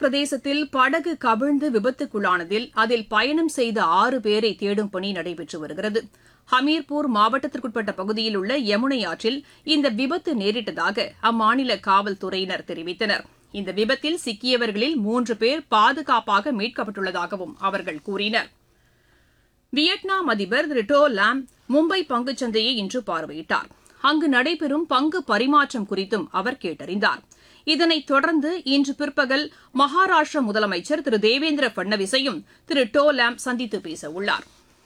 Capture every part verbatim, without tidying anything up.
பிரதேசத்தில் படகு கவிழ்ந்து விபத்துக்குள்ளானதில் அதில் பயணம் செய்த ஆறு பேரை தேடும் பணி நடைபெற்று வருகிறது. ஹமீர்பூர் மாவட்டத்திற்குட்பட்ட பகுதியில் உள்ள யமுனை ஆற்றில் இந்த விபத்து நேரிட்டதாக அம்மாநில காவல்துறையினர் தெரிவித்தனர். இந்த விபத்தில் சிக்கியவர்களில் மூன்று பேர் பாதுகாப்பாக மீட்கப்பட்டுள்ளதாகவும் அவர்கள் கூறினர். வியட்நாம் அதிபர் திரு டோ லாம் மும்பை பங்குச்சந்தையை இன்று பார்வையிட்டார். அங்கு நடைபெறும் பங்கு பரிமாற்றம் குறித்தும் அவர் கேட்டறிந்தார். இதனைத் தொடர்ந்து இன்று பிற்பகல் மகாராஷ்டிர முதலமைச்சர் திரு தேவேந்திர பட்னவிஸையும் திரு டோ லாம் சந்தித்து பேசவுள்ளார்.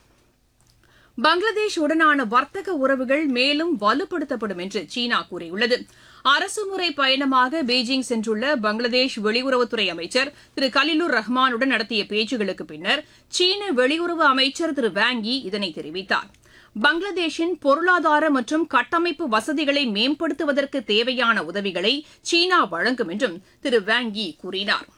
பங்களாதேஷ் உடனான வர்த்தக உறவுகள் மேலும் வலுப்படுத்தப்படும் என்று சீனா கூறியுள்ளது. அரசுமுறை பயணமாக பீஜிங் சென்றுள்ள பங்களாதேஷ் வெளியுறவுத்துறை அமைச்சர் திரு கலிலுர் ரஹ்மானுடன் நடத்திய பேச்சுகளுக்கு பின்னர் சீன வெளியுறவு அமைச்சர் திரு வாங் யி இதனை தெரிவித்தார். பங்களாதேஷின் பொருளாதார மற்றும் கட்டமைப்பு வசதிகளை மேம்படுத்துவதற்கு தேவையான உதவிகளை சீனா வழங்கும் என்றும் திரு வாங் யி கூறினார்.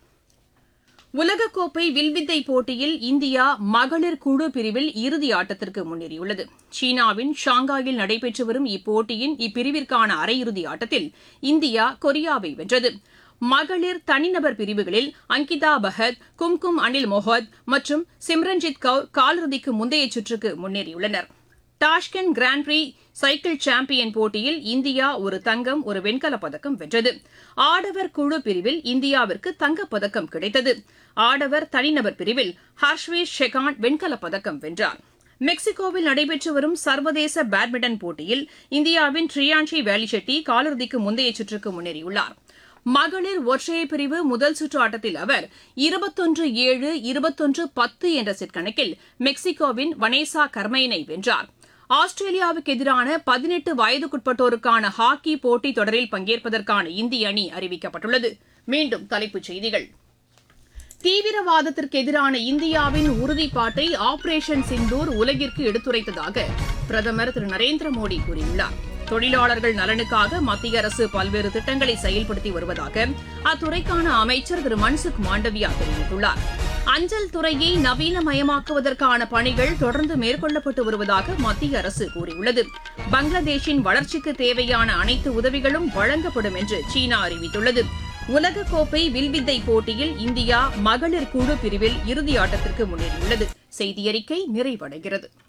உலகக்கோப்பை வில்வித்தை போட்டியில் இந்தியா மகளிர் குழு பிரிவில் இறுதி ஆட்டத்திற்கு முன்னேறியுள்ளது. சீனாவின் ஷாங்காயில் நடைபெற்று வரும் இப்போட்டியின் இப்பிரிவிற்கான அரையிறுதி ஆட்டத்தில் இந்தியா கொரியாவை வென்றது. மகளிர் தனிநபர் பிரிவுகளில் அங்கிதா பஹத், கும்கும் அனில் மொஹத் மற்றும் சிம்ரன்ஜித் கவுர் காலிறுதிக்கு முந்தைய சுற்றுக்கு முன்னேறியுள்ளனர். Tashkent grand free cycle champion போட்டியில் இந்தியா ஒரு தங்கம் ஒரு வெண்கலப் பதக்கம் வென்றது. ஆடவர் குழு பிரிவில் இந்தியாவிற்கு தங்கப்பதக்கம் கிடைத்தது. ஆடவர் தனிநபர் பிரிவில் ஹர்ஷ்வேஷ் ஷெகான் வெண்கலப் பதக்கம் வென்றார். மெக்சிகோவில் நடைபெற்று வரும் சர்வதேச பேட்மிண்டன் போட்டியில் இந்தியாவின் ட்ரியான்ஷி வேலிச்செட்டி காலிறுதிக்கு முந்தைய சுற்றுக்கு முன்னேறியுள்ளார். மகளிர் ஒற்றையர் பிரிவு முதல் சுற்று ஆட்டத்தில் அவர் இருபத்தொன்று ஏழு இருபத்தொன்று பத்து என்ற செட் கணக்கில் மெக்சிகோவின் வனேசா கர்மைனை வென்றார். ஆஸ்திரேலியாவுக்கு எதிரான பதினெட்டு வயதுக்குட்பட்டோருக்கான ஹாக்கி போட்டித் தொடரில் பங்கேற்பதற்கான இந்திய அணி அறிவிக்கப்பட்டுள்ளது. மீண்டும் தலைப்புச் செய்திகள். தீவிரவாதத்திற்கு எதிரான இந்தியாவின் உறுதிப்பாட்டை ஆபரேஷன் சிந்தூர் உலகிற்கு எடுத்துரைத்ததாக பிரதமர் திரு நரேந்திர மோடி கூறியுள்ளார். தொழிலாளர்கள் நலனுக்காக மத்திய அரசு பல்வேறு திட்டங்களை செயல்படுத்தி வருவதாக அத்துறைக்கான அமைச்சர் திரு மன்சுக் மாண்டவியா தெரிவித்துள்ளார். அஞ்சல் துறையை நவீனமயமாக்குவதற்கான பணிகள் தொடர்ந்து மேற்கொள்ளப்பட்டு வருவதாக மத்திய அரசு கூறியுள்ளது. பங்களாதேஷின் வளர்ச்சிக்கு தேவையான அனைத்து உதவிகளும் வழங்கப்படும் என்று சீனா அறிவித்துள்ளது. உலகக்கோப்பை வில்வித்தை போட்டியில் இந்தியா மகளிர் குழு பிரிவில் இறுதி ஆட்டத்திற்கு முன்னேறியுள்ளது. செய்தியறிக்கை நிறைவடைகிறது.